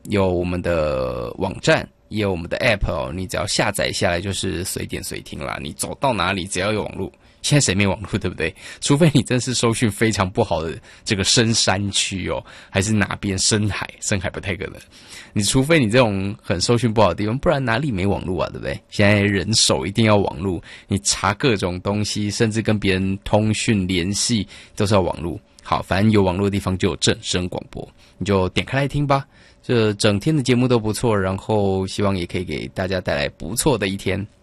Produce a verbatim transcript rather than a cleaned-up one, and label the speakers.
Speaker 1: 有我们的网站，也有我们的 App 哦，你只要下载下来就是随点随听啦。你走到哪里只要有网络，现在谁没网络对不对？除非你真是收讯非常不好的这个深山区哦，还是哪边深海，深海不太可能。你除非你这种很收讯不好的地方，不然哪里没网络啊，对不对？现在人手一定要网络，你查各种东西，甚至跟别人通讯联系都是要网络。好，反正有网络的地方就有正声广播，你就点开来听吧。这整天的节目都不错，然后希望也可以给大家带来不错的一天。